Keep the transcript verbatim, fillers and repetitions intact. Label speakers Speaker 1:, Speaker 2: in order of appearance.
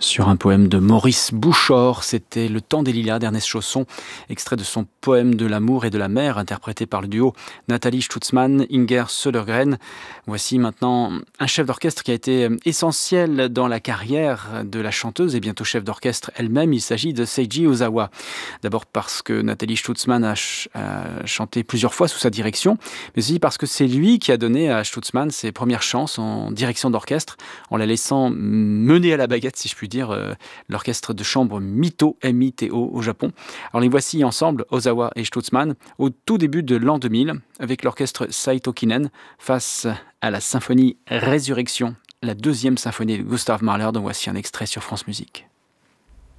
Speaker 1: Sur un poème de Maurice Bouchor, c'était Le temps des lilas d'Ernest Chausson, extrait de son poème de l'amour et de la mer, interprété par le duo Nathalie Stutzmann, Inger Södergren. Voici maintenant un chef d'orchestre qui a été essentiel dans la carrière de la chanteuse et bientôt chef d'orchestre elle-même. Il s'agit de Seiji Ozawa. D'abord parce que Nathalie Stutzmann a, ch- a chanté plusieurs fois sous sa direction, mais aussi parce que c'est lui qui a donné à Stutzmann ses premières chances en direction d'orchestre, en la laissant mener à la baguette, si je puis dire, euh, l'orchestre de chambre Mito, M I T O au Japon. Alors les voici ensemble, Ozawa et Stutzmann, au tout début de l'an deux mille, avec l'orchestre Saito Kinen, face à la symphonie Résurrection, la deuxième symphonie de Gustav Mahler, dont voici un extrait sur France Musique.